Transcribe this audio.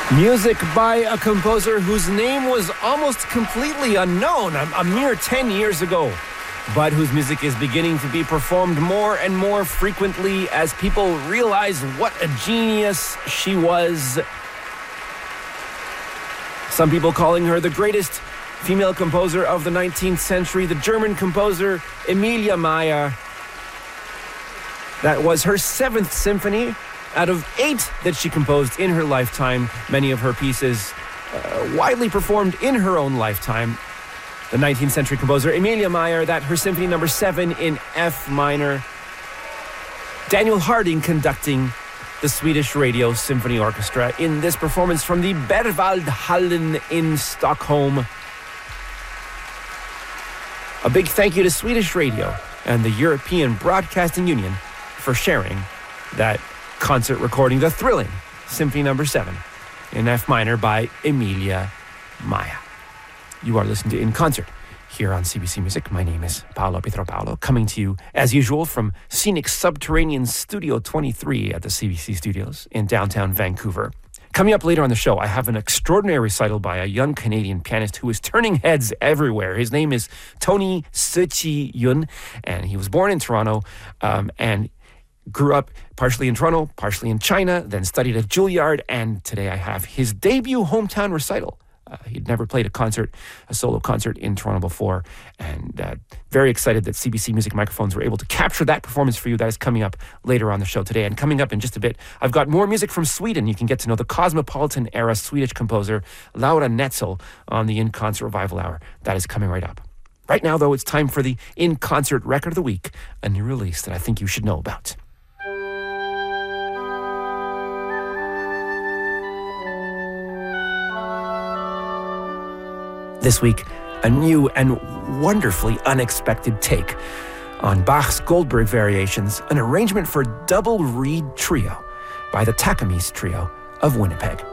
Music by a composer whose name was almost completely unknown a mere 10 years ago, but whose music is beginning to be performed more and more frequently as people realize what a genius she was. Some people calling her the greatest female composer of the 19th century, the German composer Emilia Mayer. That was her 7th symphony out of 8 that she composed in her lifetime, many of her pieces widely performed in her own lifetime. The 19th century composer Emilia Mayer, that her symphony number 7 in F minor. Daniel Harding conducting the Swedish Radio Symphony Orchestra in this performance from the Berwaldhallen in Stockholm. A big thank you to Swedish Radio and the European Broadcasting Union for sharing that concert recording, the thrilling Symphony number 7 in F minor by Emilia Mayer. You are listening to In Concert here on CBC Music. My name is Paolo Pietropaulo, coming to you as usual from scenic Subterranean Studio 23 at the CBC Studios in downtown Vancouver. Coming up later on the show, I have an extraordinary recital by a young Canadian pianist who is turning heads everywhere. His name is Tony Tzu-Chi Yun, and he was born in Toronto and grew up partially in Toronto, partially in China, then studied at Juilliard, and today I have his debut hometown recital. He'd never played a solo concert in Toronto before, and very excited that CBC Music microphones were able to capture that performance for you. That is coming up later on the show today. And coming up in just a bit, I've got more music from Sweden. You can get to know the Cosmopolitan-era Swedish composer Laura Netzel on the In Concert Revival Hour. That is coming right up. Right now, though, it's time for the In Concert Record of the Week, a new release that I think you should know about. This week, a new and wonderfully unexpected take on Bach's Goldberg Variations, an arrangement for double reed trio by the Takamis Trio of Winnipeg.